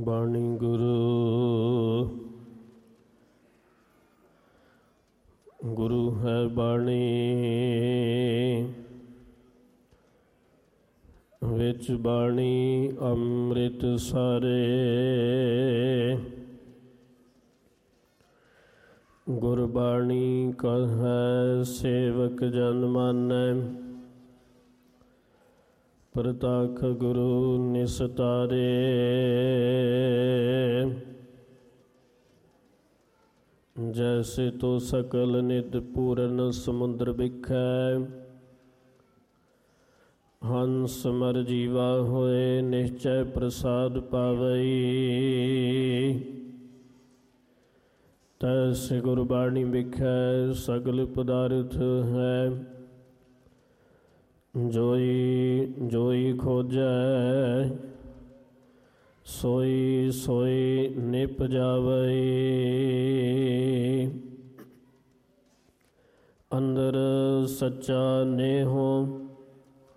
ਬਾਣੀ ਗੁਰੂ ਗੁਰੂ ਹੈ ਬਾਣੀ ਵਿੱਚ ਬਾਣੀ ਅੰਮ੍ਰਿਤ ਸਾਰੇ। ਗੁਰਬਾਣੀ ਕਹੈ ਸੇਵਕ ਜਨ ਮਾਨੈ, ਪ੍ਰਤੱਖ ਗੁਰੂ ਨਿਸਤਾਰੇ। ਜੈਸੇ ਤੋ ਸਕਲ ਨਿਤ ਪੂਰਨ ਸਮੁੰਦਰ ਬਿਖੈ, ਹੰਸ ਮਰ ਜੀਵਾ ਹੋਏ ਨਿਸ਼ਚੈ ਪ੍ਰਸਾਦ ਪਾਵਈ। ਤੈਸੇ ਗੁਰਬਾਣੀ ਬਿਖੈ ਸਗਲ ਪਦਾਰਥ ਹੈ, ਜੋਈ ਜੋਈ ਖੋਜੈ ਸੋਈ ਸੋਈ ਨਿਪ ਜਾਵਈ। ਅੰਦਰ ਸੱਚਾ ਨੇਹੋ